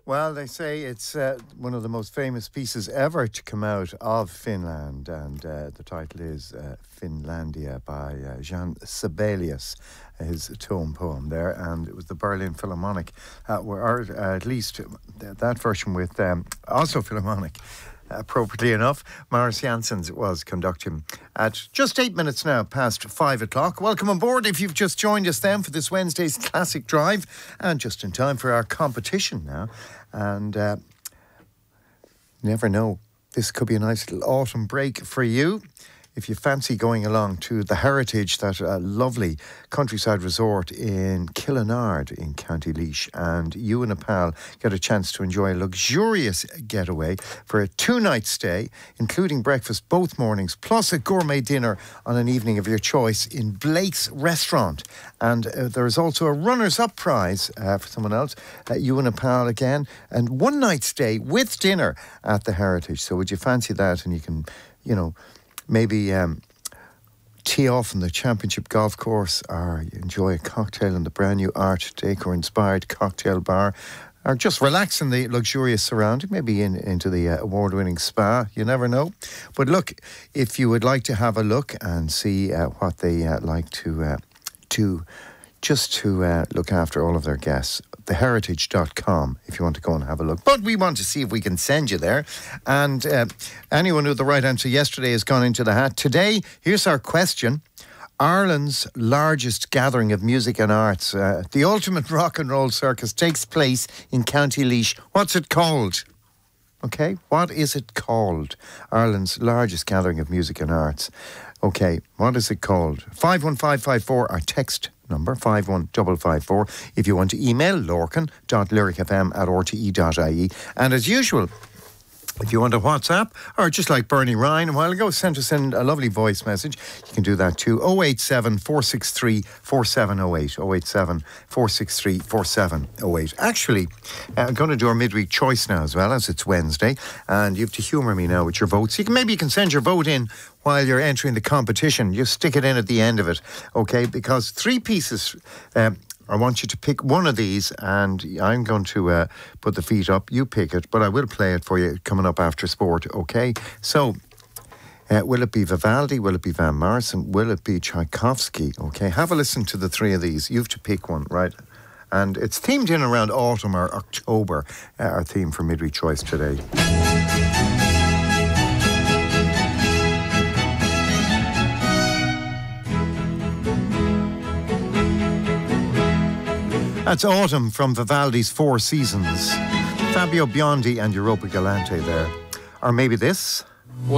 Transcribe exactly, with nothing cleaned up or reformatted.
Well, they say it's uh, one of the most famous pieces ever to come out of Finland, and uh, the title is uh, Finlandia by uh, Jan Sibelius, his tone poem there, and it was the Berlin Philharmonic, uh, or uh, at least that version with um, Oslo Philharmonic. Appropriately enough, Maurice Janssens was conducting at just eight minutes now past five o'clock. Welcome on board if you've just joined us then for this Wednesday's Classic Drive, and just in time for our competition now. And uh, never know, this could be a nice little autumn break for you. If you fancy going along to the Heritage, that uh, lovely countryside resort in Killinard in County Laois, and you and a pal get a chance to enjoy a luxurious getaway for a two-night stay, including breakfast both mornings, plus a gourmet dinner on an evening of your choice in Blake's Restaurant. And uh, there is also a runners-up prize uh, for someone else, uh, you and a pal again, and one-night stay with dinner at the Heritage. So would you fancy that? And you can, you know, maybe um, tee off on the championship golf course, or enjoy a cocktail in the brand new Art Deco inspired cocktail bar, or just relax in the luxurious surrounding, maybe in, into the uh, award-winning spa. You never know. But look, if you would like to have a look and see uh, what they uh, like to uh, do, just to uh, look after all of their guests, the heritage dot com if you want to go and have a look. But we want to see if we can send you there. And uh, anyone who had the right answer yesterday has gone into the hat. Today, here's our question. Ireland's largest gathering of music and arts, uh, the ultimate rock and roll circus, takes place in County Laois. What's it called? Okay, what is it called? Ireland's largest gathering of music and arts. Okay, what is it called? five one five five four, our text number, five one five five four. If you want to email, lorcan dot lyric f m at r t e dot i e. And as usual, if you want a WhatsApp, or just like Bernie Ryan a while ago, sent us in a lovely voice message, you can do that too. oh eight seven, four six three, four seven oh eight. oh eight seven, four six three, four seven oh eight. Actually, uh, I'm going to do our midweek choice now as well, as it's Wednesday, and you have to humour me now with your votes. You can, maybe you can send your vote in while you're entering the competition. You stick it in at the end of it, okay? Because three pieces... Um, I want you to pick one of these, and I'm going to uh, put the feet up. You pick it, but I will play it for you coming up after sport, okay? So, uh, will it be Vivaldi? Will it be Van Morrison? Will it be Tchaikovsky? Okay, have a listen to the three of these. You have to pick one, right? And it's themed in around autumn or October, uh, our theme for Midweek Choice today. That's Autumn from Vivaldi's Four Seasons. Fabio Biondi and Europa Galante there. Or maybe this...